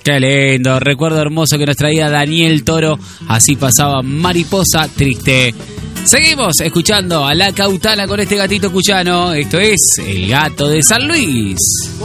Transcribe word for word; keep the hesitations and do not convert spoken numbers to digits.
Qué lindo, recuerdo hermoso que nos traía Daniel Toro. Así pasaba Mariposa Triste. Seguimos escuchando a La Cautana con este gatito cuyano. Esto es El Gato de San Luis.